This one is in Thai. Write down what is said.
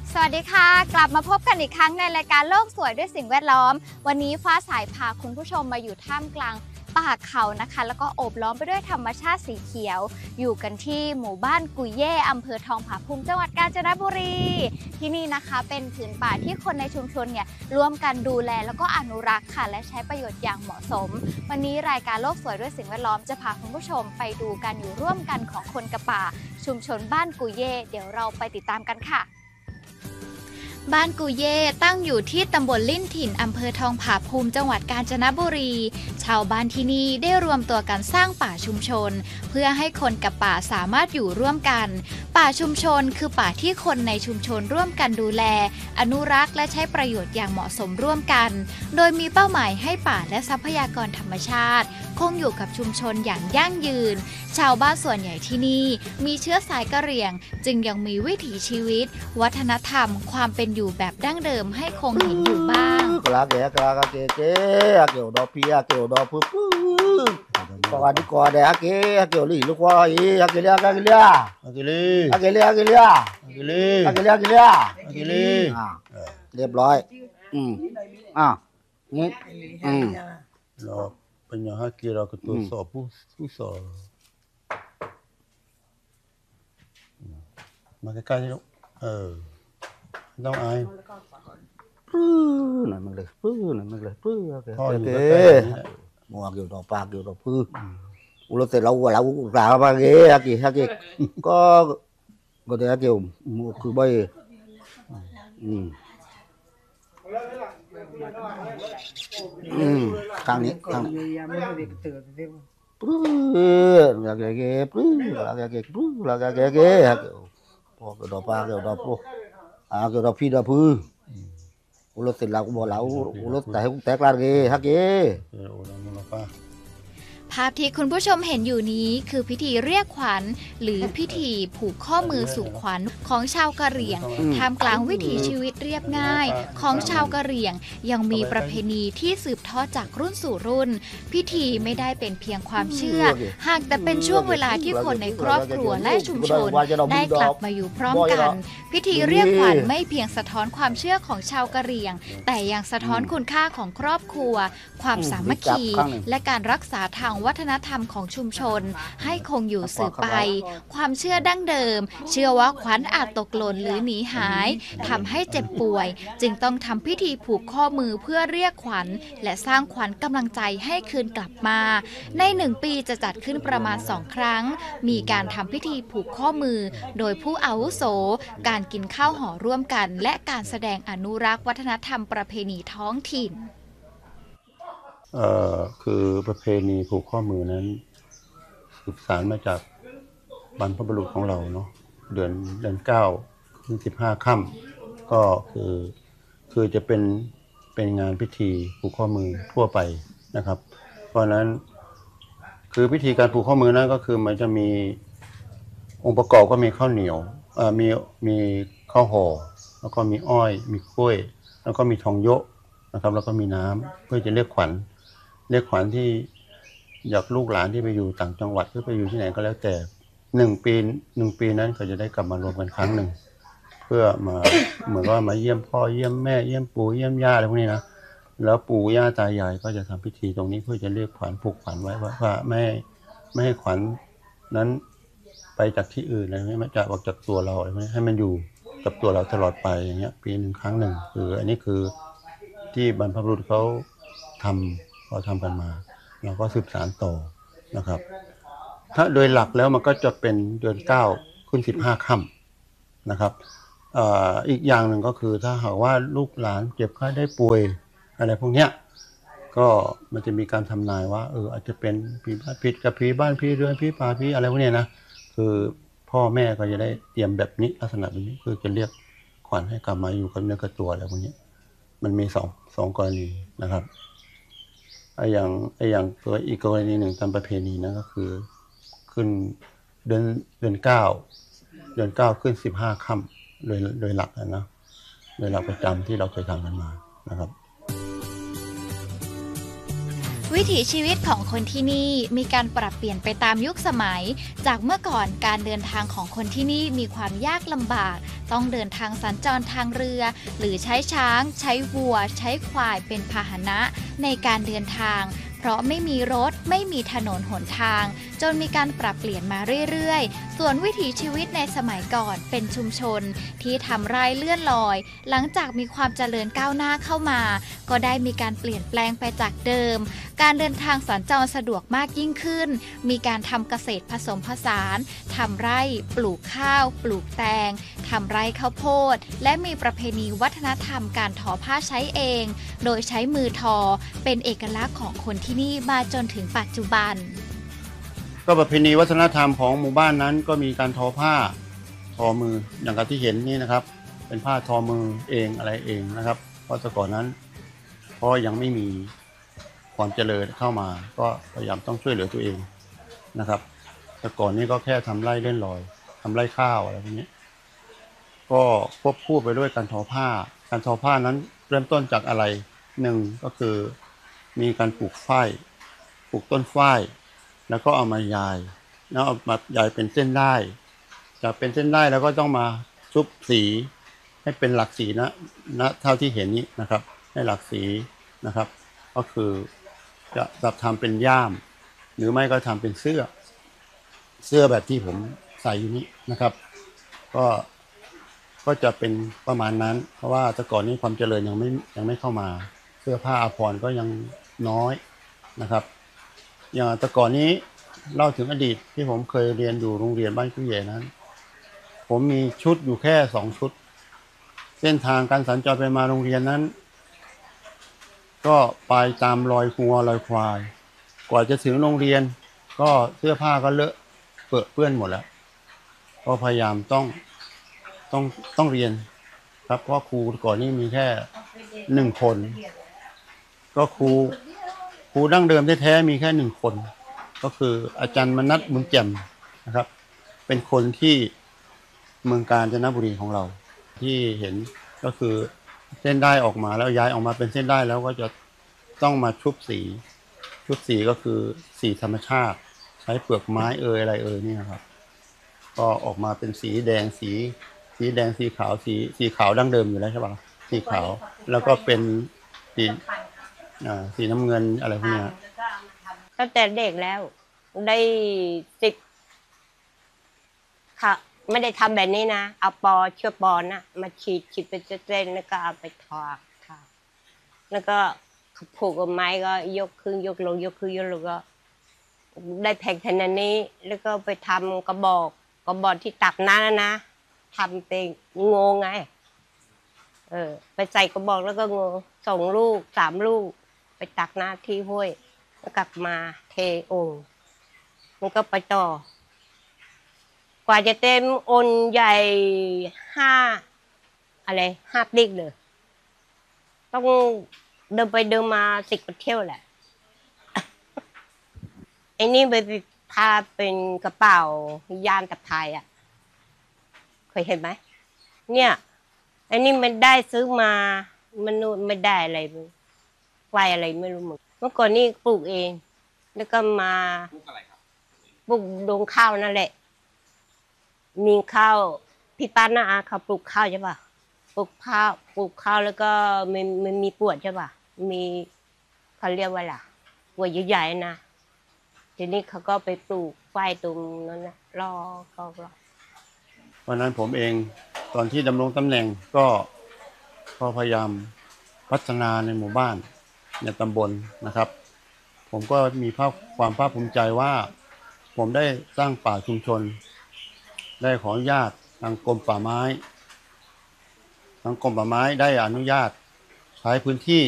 สวัสดีค่ะกลับมาพบกันอีกครั้งในรายการโลกสวยด้วยสิ่งแวดล้อมวันนี้ฟ้าสายพาคุณผู้ชมมาอยู่ท่ามกลางป่าเขานะคะแล้วก็โอบล้อมไปด้วยธรรมชาติสีเขียวอยู่กันที่หมู่บ้านกุยเย่อำเภอทองผาภูมิจังหวัดกาญจนบุรีที่นี่นะคะเป็นผืนป่าที่คนในชุมชนเนี่ยร่วมกันดูแลแล้วก็อนุรักษ์ค่ะและใช้ประโยชน์อย่างเหมาะสมวันนี้รายการโลกสวยด้วยสิ่งแวดล้อมจะพาคุณผู้ชมไปดูกันอยู่ร่วมกันของคนกับป่าชุมชนบ้านกุยเย่เดี๋ยวเราไปติดตามกันค่ะบ้านกุยเย่ตั้งอยู่ที่ตำบลลิ่นถิ่นอำเภอทองผาภูมิจังหวัดกาญจนบุรีชาวบ้านที่นี่ได้รวมตัวกันสร้างป่าชุมชนเพื่อให้คนกับป่าสามารถอยู่ร่วมกันป่าชุมชนคือป่าที่คนในชุมชนร่วมกันดูแลอนุรักษ์และใช้ประโยชน์อย่างเหมาะสมร่วมกันโดยมีเป้าหมายให้ป่าและทรัพยากรธรรมชาติคงอยู่กับชุมชนอย่างยั่งยืนชาวบ้านส่วนใหญ่ที่นี่มีเชื้อสายกะเหรี่ยงจึงยังมีวิถีชีวิตวัฒนธรรมความเป็นอยู่แบบดั้งเดิมให้คงเห็นอยู่บ้างกลาแกกลาเกเกเกี่ยวดอกพีเกี่ยวดอกพื้นปกติก่อนเด็กเกี่ยวลี่ลูกว่าอีเกี่ยวเกี่ยวเรียบร้อยนี่เราเป็นอย่างฮักกี้เราก็ตัวสอบผู้สอบมาใกล้ๆนี่ลูกต้องอายหน่อยมันเลยหน่อยมันเลยพ่ออยู่ใกล้มัวเกี่ยวดอกปากเกี่ยวดอกพื้นเราเสร็จเรากล่าวมาเงี้ยฮักกี้ก็เดี๋ยวเกี่ยวคือใบข้างนี้เราแก่พอเกี่ยวดอกปากเกี่ยวดอกปูเกี่ยวดอกพีดอกพื้นเราเสร็จเราบอกเราแต่กลางเงี้ยฮักกี้ภาพที่คุณผู้ชมเห็นอยู่นี้คือพิธีเรียกขวัญหรือพิธีผูกข้อมือสู่ขวัญของชาวกะเหรี่ยงท่ามกลางวิถีชีวิตเรียบง่ายของชาวกะเหรี่ยงยังมีประเพณีที่สืบทอดจากรุ่นสู่รุ่นพิธีไม่ได้เป็นเพียงความเชื่อหากแต่เป็นช่วงเวลาที่คนในครอบครัวและชุมชนได้กลับมาอยู่พร้อมกันพิธีเรียกขวัญไม่เพียงสะท้อนความเชื่อของชาวกะเหรี่ยงแต่ยังสะท้อนคุณค่าของครอบครัวความสามัคคีและการรักษาทางวัฒนธรรมของชุมชนให้คงอยู่สืบไปความเชื่อดั้งเดิมเชื่อว่าขวัญอาจตกหล่นหรือหนีหายทำให้เจ็บป่วยจึงต้องทำพิธีผูกข้อมือเพื่อเรียกขวัญและสร้างขวัญกำลังใจให้คืนกลับมาใน1 ปีจะจัดขึ้นประมาณ2 ครั้งมีการทำพิธีผูกข้อมือโดยผู้อาวุโสการกินข้าวห่อร่วมกันและการแสดงอนุรักษ์วัฒนธรรมประเพณีท้องถิ่นคือประเพณีผูกข้อมือนั้นสืบสานมาจากบรรพบุรุษของเราเนาะเดือน9 ขึ้น 15 ค่ำก็คือจะเป็นงานพิธีผูกข้อมือทั่วไปนะครับเพราะนั้นคือพิธีการผูกข้อมือนั้นก็คือมันจะมีองค์ประกอบก็มีข้าวเหนียวมีข้าวห่อแล้วก็มีอ้อยมีกล้วยแล้วก็มีทองโยะนะครับแล้วก็มีน้ำเพื่อจะเรียกขวัญที่อยากลูกหลานที่ไปอยู่ต่างจังหวัดหรือไปอยู่ที่ไหนก็แล้วแต่1 ปีนั้นเขาจะได้กลับมารวมกันครั้งหนึ่งเพื่อมาเหมือนว่ามาเยี่ยมพ่อเยี่ยมแม่เยี่ยมปู่เยี่ยมย่าอะไรพวกนี้นะแล้วปู่ย่าตายายก็จะทำพิธีตรงนี้เพื่อจะเรียกขวัญผูกขวัญไว้ว่าไม่ให้ขวัญนั้นไปจากที่อื่นอะไรไม่จะออกจากตัวเราอะไรให้มันอยู่กับตัวเราตลอดไปอย่างเงี้ยปี1 ครั้งคืออันนี้คือที่บรรพบุรุษเขาทำกันมาเราก็สืบสานต่อนะครับถ้าโดยหลักแล้วมันก็จะเป็นเดือน9 ขึ้น 15 ค่ำนะครับอีกอย่างหนึ่งก็คือถ้าหากว่าลูกหลานเจ็บไข้ได้ป่วยอะไรพวกเนี้ยก็มันจะมีการทำนายว่าอาจจะเป็นผีบ้านผิดกับผีบ้านผีเรือนผีป่าผีอะไรพวกเนี้ยนะคือพ่อแม่ก็จะได้เตรียมแบบนี้ลักษณะแบบนี้คือจะเรียกขวัญให้กลับมาอยู่กับเนื้อกับตัวอะไรพวกนี้มันมีสองกรณีนะครับอย่างตัวอีกกรณีหนึ่งตามประเพณีนะก็คือขึ้นเดือน9 ขึ้น 15 ค่ำโดยหลักนะโดยหลักประจำที่เราเคยทำกันมานะครับวิวิถีชีวิตของคนที่นี่มีการปรับเปลี่ยนไปตามยุคสมัยจากเมื่อก่อนการเดินทางของคนที่นี่มีความยากลำบากต้องเดินทางสัญจรทางเรือหรือใช้ช้างใช้วัวใช้ควายเป็นพาหนะในการเดินทางเพราะไม่มีรถไม่มีถนนหนทางจนมีการปรับเปลี่ยนมาเรื่อยๆส่วนวิถีชีวิตในสมัยก่อนเป็นชุมชนที่ทำไร่เลื่อนลอยหลังจากมีความเจริญก้าวหน้าเข้ามาก็ได้มีการเปลี่ยนแปลงไปจากเดิมการเดินทางสัญจรสะดวกมากยิ่งขึ้นมีการทำเกษตรผสมผสานทำไร่ปลูกข้าวปลูกแตงทำไร่ข้าวโพดและมีประเพณีวัฒนธรรมการทอผ้าใช้เองโดยใช้มือทอเป็นเอกลักษณ์ของคนที่นี่มาจนถึงปัจจุบันก็ประเพณีวัฒนธรรมของหมู่บ้านนั้นก็มีการทอผ้าทอมืออย่างกับที่เห็นนี่นะครับเป็นผ้าทอมือเองอะไรเองนะครับเพราะแต่ก่อนนั้นเพราะยังไม่มีความเจริญเข้ามาก็พยายามต้องช่วยเหลือตัวเองนะครับแต่ก่อนนี้ก็แค่ทำไร่เล่นลอยทำไร่ข้าวอะไรพวกนี้ก็ควบคู่ไปด้วยการทอผ้าการทอผ้านั้นเริ่มต้นจากอะไรหนึ่งก็คือมีการปลูกฝ้ายปลูกต้นฝ้ายแล้วก็เอามายายแล้วเอามายายเป็นเส้นได้จากเป็นเส้นได้แล้วก็ต้องมาชุบสีให้เป็นหลักสีนะเท่าที่เห็นนี้นะครับให้หลักสีนะครับก็คือจะทำเป็นย่ามหรือไม่ก็ทำเป็นเสื้อแบบที่ผมใส่อยู่นี้นะครับก็จะเป็นประมาณนั้นเพราะว่าแต่ก่อนนี้ความเจริญยังไม่เข้ามาเสื้อผ้าอาภรณ์ก็ยังน้อยนะครับอย่างแต่ก่อนนี้เล่าถึงอดีตที่ผมเคยเรียนอยู่โรงเรียนบ้านกุ้ยเหย่นั้นผมมีชุดอยู่แค่2ชุดเส้นทางการสัญจรไปมาโรงเรียนนั้นก็ไปตามรอยงัวรอยควายกว่าจะถึงโรงเรียนก็เสื้อผ้าก็เลอะเปื้อนหมดแล้วก็พยายามต้องเรียนครับเพราะครูก่อนนี้มีแค่1คนก็ครูดั้งเดิมแท้ๆมีแค่1คนก็คืออาจารย์มนัสบุญแจ่มนะครับเป็นคนที่เมืองกาญจนบุรีของเราที่เห็นก็คือเส้นได้ออกมาแล้วย้ายออกมาเป็นเส้นได้แล้วก็จะต้องมาชุบสีก็คือสีธรรมชาติใช้เปลือกไม้อะไรนี่นะครับก็ออกมาเป็นสีแดงสีแดงสีขาวสีขาวดั้งเดิมอยู่แล้วใช่ป่ะสีขาวแล้วก็เป็นสีน้ำเงินอะไรพวกนี้ตั้งแต่เด็กแล้วได้ค่ะไม่ได้ทำแบบนี้นะเอาเชือกปอนะมาฉีดเป็นเส้นแล้วก็เอาไปทอค่ะแล้วก็ผูกกับไม้ก็ยกขึ้นยกลงยกขึ้นยกลงก็ได้แผ่นขนาดนี้แล้วก็ไปทำกระบอกที่ตักน้ำนะทำเป็นงงไงไปใส่กระบอกแล้วก็ง2 ลูก 3 ลูกไปตักน้ำที่ห้วยแล้วกลับมาเทโอ่งมันก็ไปต่อกว่าจะเต็มโอ่งใหญ่5 ลิตรเลยต้องเดินไปเดินมา10 กว่าเที่ยวแหละไอ้นี่ไปพาเป็นกระเป๋ายานตะพายอ่ะเคยเห็นไหมเนี่ยไอ้นี่มันได้ซื้อมามันไม่ได้อะไรไฟอะไรไม่รู้เหมือนเมื่อก่อนนี่ปลูกเองแล้วก็มาปลูกอะไรครับปลูกดงข้าวนั่นแหละมีข้าวพี่ป้าน้าอาเขาปลูกข้าวใช่ป่ะปลูกข้าวแล้วก็มันมีปวดใช่ป่ะมีเขาเรียกว่าอะไรปวดใหญ่ๆนะทีนี้เขาก็ไปปลูกไฟตรงนั้นนะรอวันนั้นผมเองตอนที่ดำรงตำแหน่งก็พยายามพัฒนาในหมู่บ้านในตำบลนะครับผมก็มีความภาคภูมิใจว่าผมได้สร้างป่าชุมชนได้ขออนุญาตทางกรมป่าไม้ได้อนุญาตใช้พื้นที่